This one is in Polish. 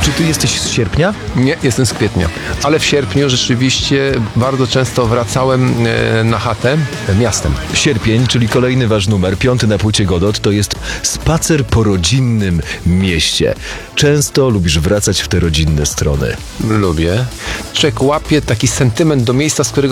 Czy ty jesteś z sierpnia? Nie, jestem z kwietnia. Ale w sierpniu rzeczywiście bardzo często wracałem na chatę miastem. Sierpień, czyli kolejny wasz numer, 5 na płycie Godot, to jest spacer po rodzinnym mieście. Często lubisz wracać w te rodzinne strony. Lubię. Człowiek łapie taki sentyment do miejsca, z którego